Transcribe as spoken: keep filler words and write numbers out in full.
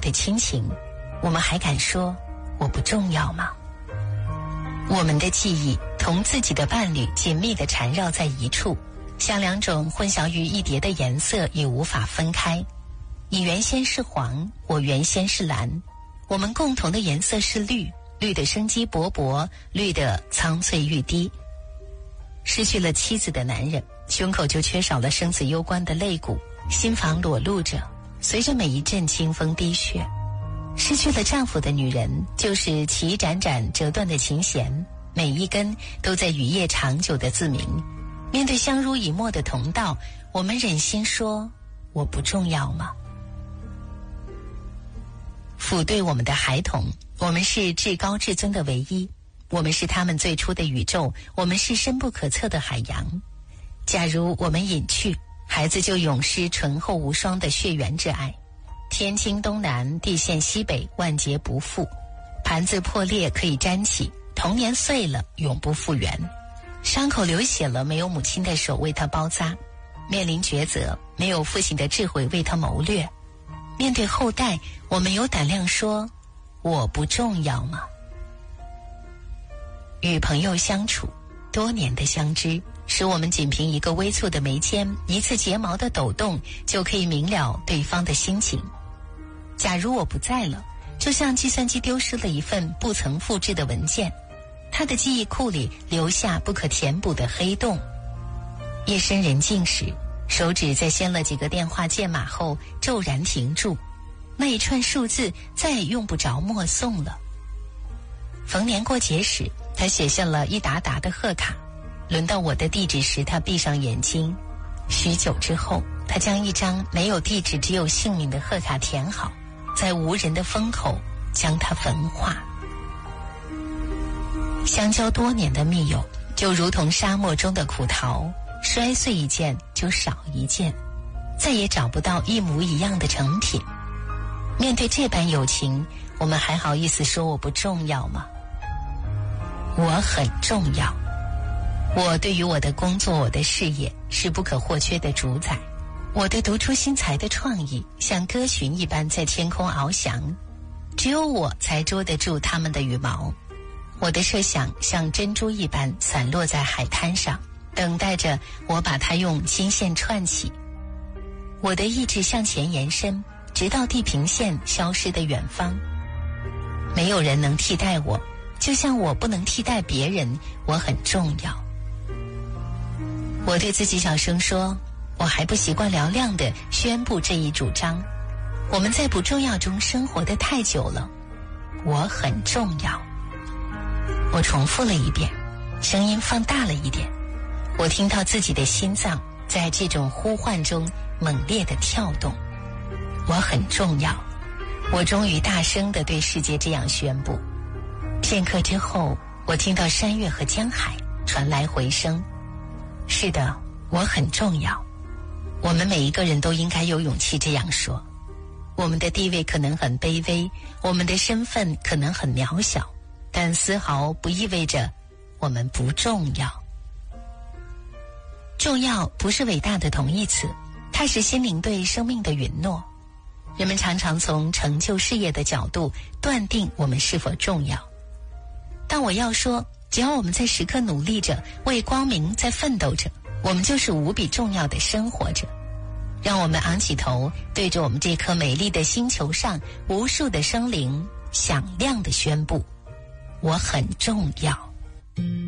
的亲情，我们还敢说我不重要吗？我们的记忆同自己的伴侣紧密地缠绕在一处，像两种混淆于一叠的颜色也无法分开。你原先是黄，我原先是蓝，我们共同的颜色是绿，绿的生机勃勃，绿的苍翠欲滴。失去了妻子的男人，胸口就缺少了生死攸关的肋骨，心房裸露着，随着每一阵清风滴血。失去了丈夫的女人，就是齐盏盏折断的琴弦，每一根都在雨夜长久的自鸣。面对相濡以沫的同道，我们忍心说我不重要吗？父对我们的孩童，我们是至高至尊的唯一，我们是他们最初的宇宙，我们是深不可测的海洋。假如我们隐去，孩子就永失醇厚无双的血缘之爱。天倾东南，地陷西北，万劫不复。盘子破裂可以粘起，童年碎了永不复原。伤口流血了，没有母亲的手为他包扎。面临抉择，没有父亲的智慧为他谋略。面对后代，我们有胆量说我不重要吗？与朋友相处，多年的相知，使我们仅凭一个微蹙的眉间，一次睫毛的抖动，就可以明了对方的心情。假如我不在了，就像计算机丢失了一份不曾复制的文件，他的记忆库里留下不可填补的黑洞。夜深人静时，手指在掀了几个电话键码后骤然停住，那一串数字再也用不着默诵了。逢年过节时，他写下了一沓沓的贺卡，轮到我的地址时，他闭上眼睛。许久之后，他将一张没有地址只有姓名的贺卡填好，在无人的风口将它焚化。相交多年的密友，就如同沙漠中的苦桃，摔碎一件就少一件，再也找不到一模一样的成品。面对这般友情，我们还好意思说我不重要吗？我很重要。我对于我的工作，我的事业是不可或缺的主宰。我的独出心裁的创意像歌群一般在天空翱翔，只有我才捉得住它们的羽毛。我的设想像珍珠一般散落在海滩上，等待着我把它用金线串起。我的意志向前延伸，直到地平线消失的远方。没有人能替代我，就像我不能替代别人，我很重要。我对自己小声说，我还不习惯嘹亮地宣布这一主张。我们在不重要中生活得太久了，我很重要。我重复了一遍，声音放大了一点。我听到自己的心脏在这种呼唤中猛烈地跳动。我很重要。我终于大声地对世界这样宣布。片刻之后，我听到山岳和江海传来回声。是的，我很重要。我们每一个人都应该有勇气这样说。我们的地位可能很卑微，我们的身份可能很渺小，但丝毫不意味着我们不重要。重要不是伟大的同义词，它是心灵对生命的允诺。人们常常从成就事业的角度断定我们是否重要，但我要说，只要我们在时刻努力着，为光明在奋斗着，我们就是无比重要的生活着。让我们昂起头，对着我们这颗美丽的星球上无数的生灵响亮地宣布，我很重要。